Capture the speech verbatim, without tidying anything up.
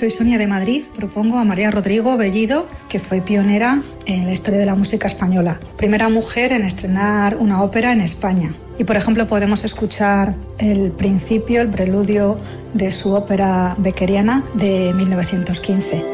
soy Sonia de Madrid. Propongo a María Rodrigo Bellido, que fue pionera en la historia de la música española. Primera mujer en estrenar una ópera en España. Y, por ejemplo, podemos escuchar el principio, el preludio de su ópera beckeriana de mil novecientos quince.